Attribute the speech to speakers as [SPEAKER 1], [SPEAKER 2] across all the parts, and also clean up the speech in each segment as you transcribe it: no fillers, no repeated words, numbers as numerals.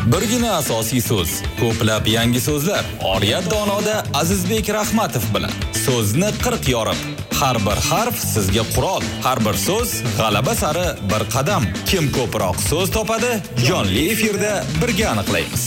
[SPEAKER 1] Birgina asosiy so'z, ko'plab yangi so'zlar. Oriyat Donoda Azizbek Rahmatov bilan so'zni 40 yorib. Har bir harf sizga qurol, har bir so'z g'alaba sari bir qadam. Kim ko'proq so'z topadi, jonli efirda birga aniqlaymiz.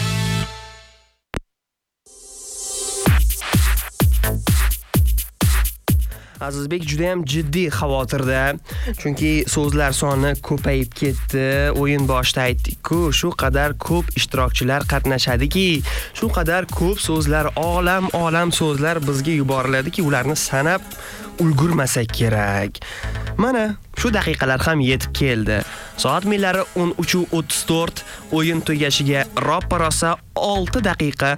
[SPEAKER 2] Azizbek juda ham jiddiy xavotirda, chunki so'zlar soni ko'payib ketdi. O'yin boshida aytdik-ku, shu qadar ko'p ishtirokchilar qatnashadiki, shu qadar ko'p so'zlar, olam so'zlar bizga yuboriladiki, ularni sanab ulgurmasak kerak. Mana shu daqiqalar ham yetib keldi. Soat millari 13:34, o'yin tugashiga roppa-rosa 6 daqiqa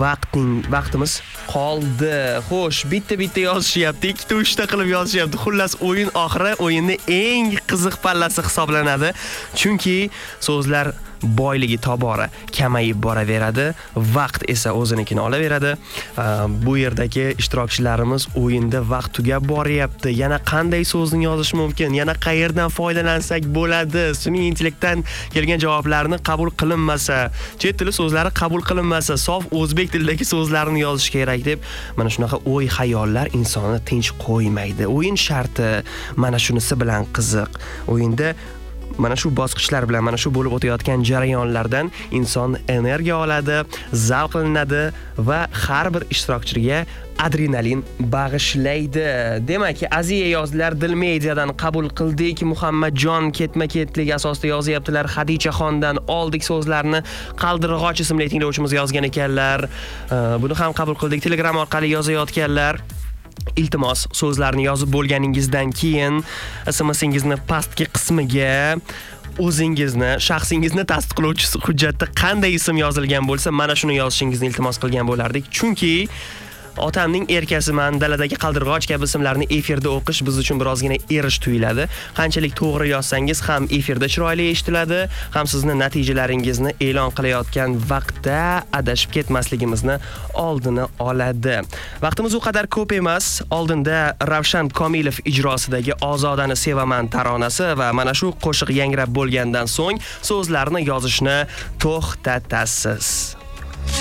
[SPEAKER 2] vaqtimiz qoldi. Xo'sh, bitta yozishyapti, 2-3 qilib yozishyapti. Xullas, o'yin oxiri o'yinning eng qiziq pallasi hisoblanadi. Chunki so'zlar boyligi tobora kamayib boraveradi, vaqt esa o'zinikini olaveradi. Bu yerdagi ishtirokchilarimiz o'yinda vaqt tugab boryapti. Yana qanday so'zni yozish mumkin? Yana qayerdan foydalansak bo'ladi? Sun'iy intellektdan kelgan javoblarni qabul qilinmasa, chet tili so'zlari qabul qilinmasa, sof o'zbek tilidagi so'zlarni yozish kerak deb mana shunaqa o'y-xayollar insonni tinch qo'ymaydi. O'yin sharti mana shunisi bilan qiziq. O'yinda mana shu bosqichlar bilan, mana shu bo'lib o'tayotgan jarayonlardan inson energiya oladi, zavqlanadi va har bir ishtirokchiga adrenalin bag'ishlaydi. Demak, Aziya yozdilar, Dil Mediadan qabul qildik. Muhammadjon ketma-ketlik asosida yozyaptilar. Xadichaxondan oldik so'zlarni. Qaldirg'och ismli tinglovchimiz yozgan ekanlar. Buni ham qabul qildik. Telegram orqali yozayotganlar. Iltimos, so'zlarni yozib bo'lganingizdan keyin SMS-ingizni pastki qismiga o'zingizni, shaxsingizni tasdiqlovchi hujjatda qanday ism yozilgan bo'lsa, mana shuni yozishingizni iltimos qilgan bo'lardik. Chunki otamning erkasiman, daladagi qaldirg'och kabi ismlarni efirda o'qish biz uchun birozgina erish tuyuladi. Qanchalik to'g'ri yozsangiz ham efirda chiroyli eshitiladi, ham sizni natijalaringizni e'lon qilayotgan vaqtda adashib ketmasligimizni oldini oladi. Vaqtimiz u qadar ko'p emas. Oldinda Ravshan Komilov ijrosidagi Ozodani sevaman taronasi va mana shu qo'shiq yangrab bo'lgandan so'ng so'zlarni yozishni to'xtatasiz.